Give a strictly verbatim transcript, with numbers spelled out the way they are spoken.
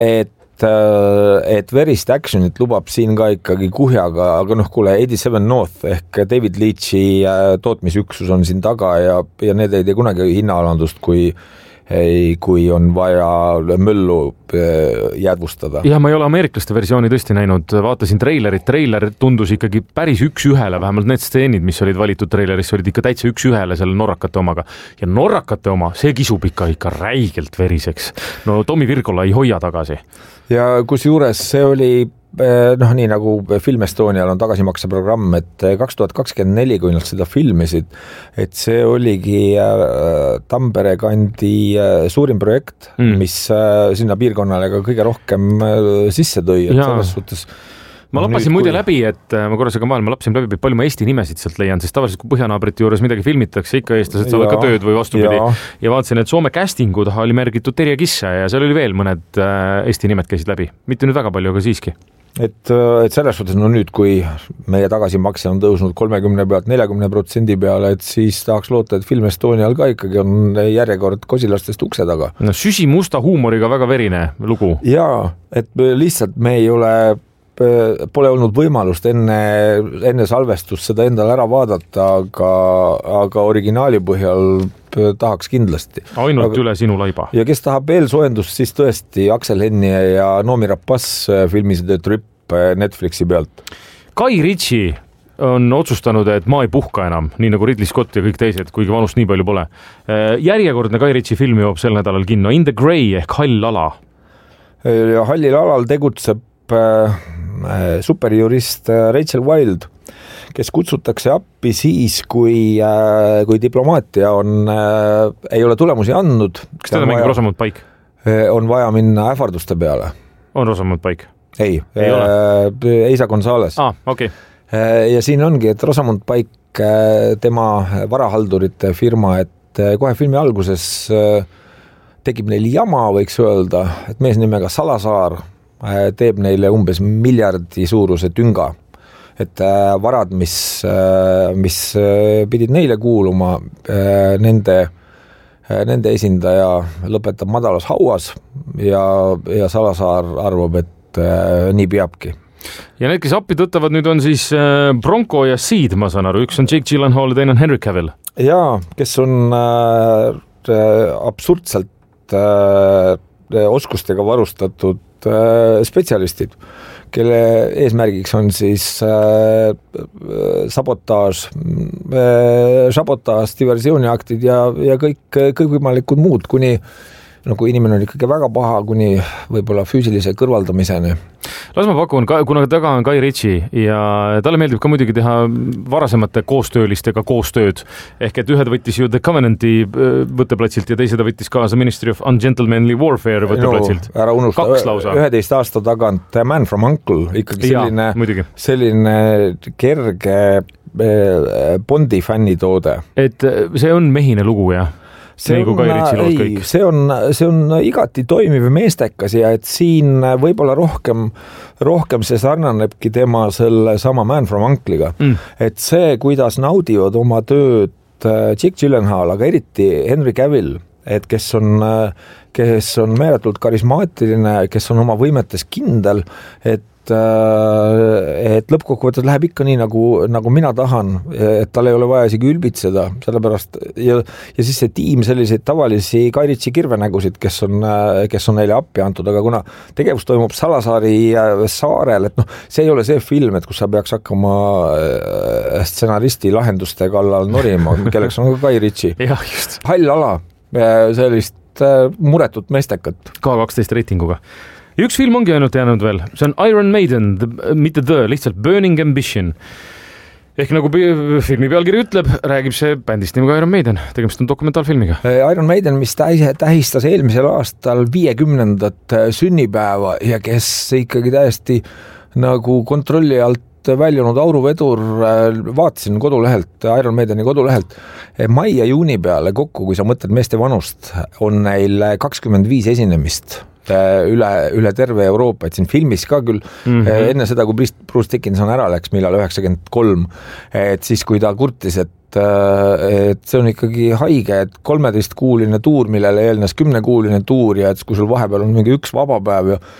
et et verist actionit lubab siin ka ikkagi kuhjaga, aga noh, kuule, eighty-seven North ehk David Leitchi tootmisüksus on siin taga ja, ja need ei tee kunagi hinnaalandust, kui ei, kui on vaja möllu jäädvustada. Ja ma ei ole ameeriklaste versiooni tõesti näinud, vaatasin treilerit, treiler tundus ikkagi päris üks ühele, vähemalt need steenid, mis olid valitud treileris, olid ikka täitsa üks ühele selle norrakate omaga. Ja norrakate oma, see kisub ikka, ikka räigelt veriseks. No Tommy Virgola ei hoia tagasi. Ja kus juures see oli, noh nii nagu Film Estonial on tagasimakseprogramm, et kaks tuhat kakskümmend neli, kui nad seda filmisid, et see oligi Tampere kandi suurim projekt, mm. mis sinna piirkonnale ka kõige rohkem sisse tõi, et selles suhtes ma lappasin muide kui... läbi, et ma korras aga maal, ma lappasin läbi, palju ma Eesti nimesid sealt leian, sest tavaliselt kui põhjanaabrite juures midagi filmitakse, ikka eestlased saavad ka tööd või vastupidi. Ja, ja vaatasin, et Soome castingu taha oli märgitud Terje Kisse ja seal oli veel mõned Eesti nimed käisid läbi. Mitte nüüd väga palju, aga siiski. Et, et selles suhtes, no nüüd, kui meie tagasimakse on tõusnud kolmekümne pealt neljakümne protsendi peale, et siis tahaks loota, et Film Estonial ka ikkagi on järjekord kosilastest ukse taga. No süsi musta huumoriga väga verine lugu. Jaa, et lihtsalt me ei ole pole olnud võimalust enne, enne salvestust seda endal ära vaadata, aga, aga originaali põhjal tahaks kindlasti. Ainult aga, üle sinu laiba. Ja kes tahab veel soojendust, siis tõesti Aksel Hennie ja Noomi Rapace filmisid The Trip Netflixi pealt. Kai Ritchie on otsustanud, et ma ei puhka enam, nii nagu Ridley Scott ja kõik teised, kuigi vanust nii palju pole. Järjekordne Kai Ritchie film joob sel nädalal kinno In the Grey ehk Hall ala. Ja Hallil alal tegutseb superjurist Rachel Wild, kes kutsutakse appi siis, kui, kui diplomaatia on, ei ole tulemusi andnud. Kas teil on mingi Rosamund Paik? On vaja minna ähvarduste peale. On Rosamund Paik? Ei, ei Eisa Gonzales. Ah, okei. Okay. Ja siin ongi, et Rosamund Paik, tema varahaldurite firma, et kohe filmi alguses tekib neil jama, võiks öelda, et mees nimega Salasaar teeb neile umbes miljardi suuruse tünga, et varad, mis, mis pidid neile kuuluma, nende, nende esindaja lõpetab madalas hauas ja, ja Salasaar arvab, et nii peabki. Ja need, kes appi tõttavad nüüd on siis Bronco ja Seed, ma saan aru, üks on Jake Gyllenhaal ja teine on Henry Cavill. Jaa, kes on äh, absurdselt äh, oskustega varustatud spetsialistid, kelle eesmärgiks on siis äh, sabotaaž, äh, sabotaaž, diversiooniaktid ja, ja kõik, kõik võimalikud muud, kuni no kui inimene on ikkagi väga paha, kuni võib-olla füüsilise kõrvaldamiseni. Las ma pakun, kuna taga on Kai Ritchie ja talle meeldib ka muidugi teha varasemate koostöölistega koostööd, ehk et ühed võttis ju The Covenanti võtteplatsilt ja teised võttis kaasa Ministry of Ungentlemanly Warfare võtteplatsilt. No, ära unusta, üheteist aasta tagant Man from Uncle, ikkagi selline, ja, selline kerge Bondi fännitoode. Et see on mehine lugu, jah? See on, ei, see, on, see on igati toimiv meestekas ja et siin võib-olla rohkem, rohkem see sarnanebki tema selle sama Man from Uncle'iga. Mm. Et see, kuidas naudivad oma tööd Jake Gyllenhaal, aga eriti Henry Cavill, et kes on, kes on meeletult karismaatiline, kes on oma võimetes kindel, et et lõppkokkuvõttes läheb ikka nii, nagu, nagu mina tahan, et tal ei ole vaja isegi ülbitseda, sellepärast ja, ja siis see tiim selliseid tavalisi Kai Ritchie kirvenägusid, kes on, kes on neile appi antud, aga kuna tegevus toimub Salasaari saarel, et noh, see ei ole see film, et kus sa peaks hakkama stsenaristi lahenduste kallal norima, kelleks on ka Kai Ritchie. Jah, just. Hall ala, sellist muretut meestekat. K kaksteist reitinguga. Üks film ongi ainult jäänud veel, see on Iron Maiden, the, mitte The, lihtsalt Burning Ambition. Ehk nagu filmi pealkiri ütleb, räägib see bändist nimega Iron Maiden, tegemist on dokumentaalfilmiga. Iron Maiden, mis tähistas eelmisel aastal viiekümnendat sünnipäeva ja kes ikkagi täiesti nagu kontrolli alt väljunud auruvedur, vaatasin kodulehelt, Iron Maideni kodulehelt, mai ja juuni peale kokku, kui sa mõtled meeste vanust, on neil kakskümmend viis esinemist üle, üle terve Euroopa, et siin filmis ka küll mm -hmm. enne seda, kui Bruce Dickinson ära läks, millal üheksakümmend kolm, et siis, kui ta kurtis, et et see on ikkagi haige, et kolmeteistkuuline tuur, millele eelnes kümnekuuline tuur ja et kui sul vahepeal on mingi üks vabapäev ja